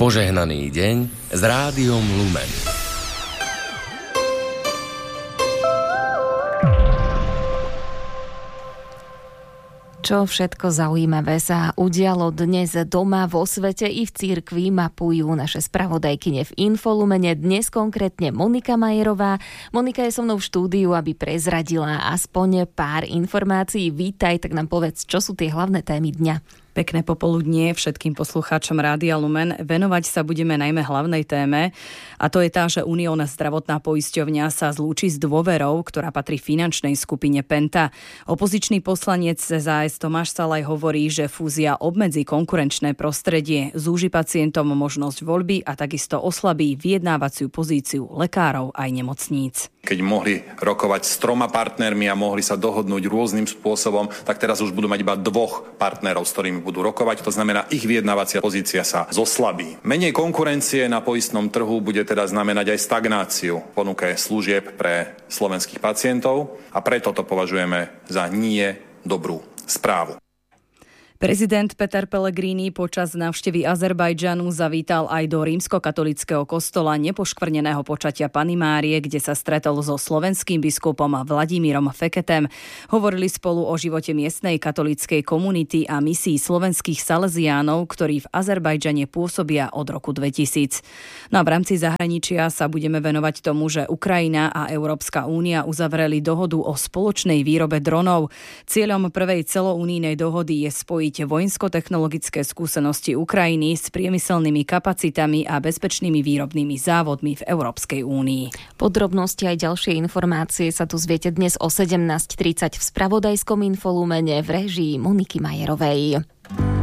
Požehnaný deň s Rádiom Lumen. Čo všetko zaujímavé sa udialo dnes doma, vo svete i v cirkvi, mapujú naše spravodajkyne v Infolumene. Dnes konkrétne Monika Majerová. Monika je so mnou v štúdiu, aby prezradila aspoň pár informácií. Vítaj, tak nám povedz, čo sú tie hlavné témy dňa. Pekné popoludnie všetkým poslucháčom Rádia Lumen. Venovať sa budeme najmä hlavnej téme, a to je tá, že Unión zdravotná poisťovňa sa zlúči s Dôverou, ktorá patrí finančnej skupine Penta. Opozičný poslanec ZAS Tomáš Salaj hovorí, že fúzia obmedzí konkurenčné prostredie, zúži pacientom možnosť voľby a takisto oslabí vyjednávaciu pozíciu lekárov aj nemocníc. Keď mohli rokovať s 3 partnermi a mohli sa dohodnúť rôznym spôsobom, tak teraz už budú mať iba 2 partnerov, s ktorými budú rokovať. To znamená, ich vyjednávacia pozícia sa zoslabí. Menej konkurencie na poistnom trhu bude teda znamenať aj stagnáciu v ponuke služieb pre slovenských pacientov a preto to považujeme za nie dobrú správu. Prezident Peter Pellegrini počas návštevy Azerbajdžanu zavítal aj do rímskokatolického kostola nepoškvrneného počatia Panny Márie, kde sa stretol so slovenským biskupom Vladimírom Feketem. Hovorili spolu o živote miestnej katolíckej komunity a misii slovenských Salesiánov, ktorí v Azerbajdžane pôsobia od roku 2000. No a v rámci zahraničia sa budeme venovať tomu, že Ukrajina a Európska únia uzavreli dohodu o spoločnej výrobe dronov. Cieľom prvej celounijnej dohody je spojiť vojensko-technologické skúsenosti Ukrajiny s priemyselnými kapacitami a bezpečnými výrobnými závodmi v Európskej únii. Podrobnosti aj ďalšie informácie sa tu zviete dnes o 17:30 v spravodajskom Infolumene v réžii Moniky Majerovej.